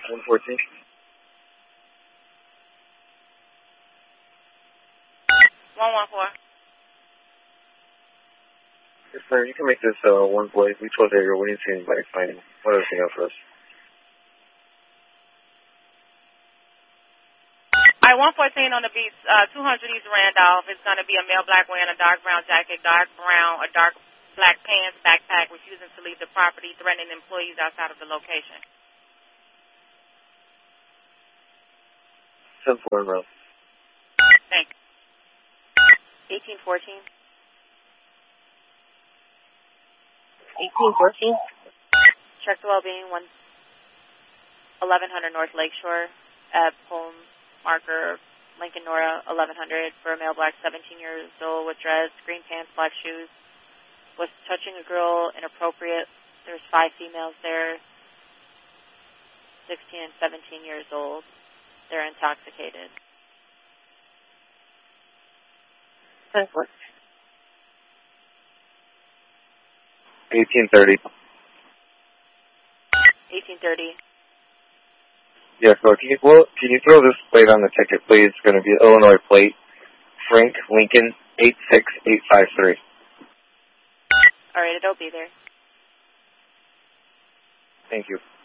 114. Yes, sir. You can make this one plate. We told area. We didn't see anybody fighting. What else you got for us? All right, 114 on the beach, 200 East Randolph. It's going to be a male black wearing a dark brown jacket, dark brown or dark black pants, backpack, refusing to leave the property, threatening employees outside of the location. 7-4 row. Thanks. 1814. 1814. Check the well-being, 1100 North Lakeshore, at home marker, Lincoln Nora, 1100, for a male black, 17 years old, with dreads, green pants, black shoes, was touching a girl inappropriate. There's 5 females there, 16 and 17 years old. They're intoxicated. 10-4. 1830. 1830. Yeah, so can you throw this plate on the ticket, please? It's going to be Illinois plate, Frank Lincoln 86853. All right, it'll be there. Thank you.